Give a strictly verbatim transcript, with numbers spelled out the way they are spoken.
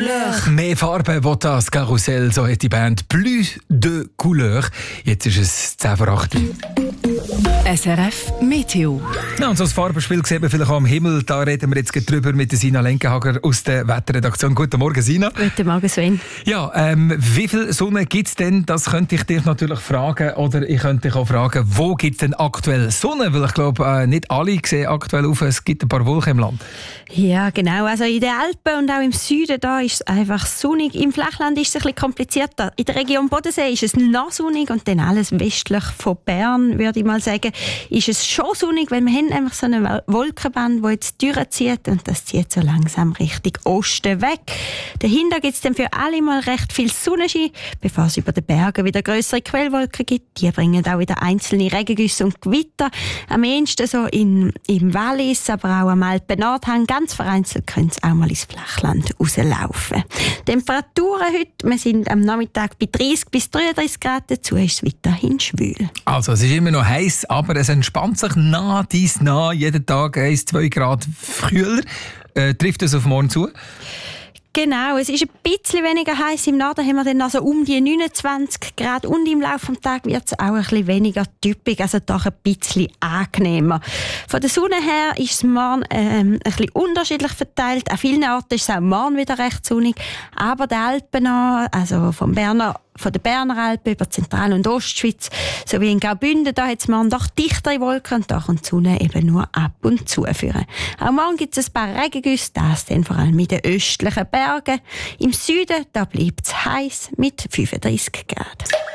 couleurs. Mehr Farben will das Karussell, so hat die Band «Plus de couleurs». Jetzt ist es zehn vor acht. S R F Meteo. Ja, und so ein Farbenspiel sieht man vielleicht auch am Himmel. Da reden wir jetzt drüber mit der Sina Lenkenhager aus der Wetterredaktion. Guten Morgen, Sina. Guten Morgen, Sven. Ja, ähm, wie viel Sonne gibt es denn? Das könnte ich dich natürlich fragen. Oder ich könnte dich auch fragen, wo gibt es denn aktuell Sonne? Weil ich glaube, äh, nicht alle sehen aktuell auf. Es gibt ein paar Wolken im Land. Ja, genau. Also in den Alpen und auch im Süden da ist es einfach sonnig. Im Flachland ist es ein bisschen komplizierter. In der Region Bodensee ist es noch sonnig und dann alles westlich von Bern, würde ich mal sagen, ist es schon sonnig, weil wir haben einfach so eine Wolkenband, die jetzt durchzieht und das zieht so langsam Richtung Osten weg. Dahinter gibt es dann für alle mal recht viel Sonnenschein, bevor es über den Bergen wieder grössere Quellwolken gibt. Die bringen auch wieder einzelne Regengüsse und Gewitter. Am ehesten so in, im Wallis, aber auch am Alpen-Nordhang. Ganz vereinzelt können sie auch mal ins Flachland rauslaufen. Temperaturen heute, wir sind am Nachmittag bei dreißig bis dreiunddreißig Grad, dazu ist es weiterhin schwül. Also es ist immer noch heiß, aber es entspannt sich nah, dies nah, jeden Tag eins, zwei Grad kühler. Äh, trifft es auf morgen zu? Genau, es ist ein bisschen weniger heiß. Im Norden haben wir dann also um die neunundzwanzig Grad und im Laufe des Tages wird es auch ein bisschen weniger typisch, also doch ein bisschen angenehmer. Von der Sonne her ist es morgen ähm, ein bisschen unterschiedlich verteilt. An vielen Orten ist es auch morgen wieder recht sonnig, aber die Alpen an, also vom Berner von den Berner Alpen über Zentral- und Ostschweiz sowie in Graubünden, da hat es morgen doch dichtere Wolken und da kommt die Sonne eben nur ab und zu führen. Auch morgen gibt es ein paar Regengüsse, das dann vor allem in den östlichen Bergen. Im Süden, da bleibt es heiß mit fünfunddreißig Grad.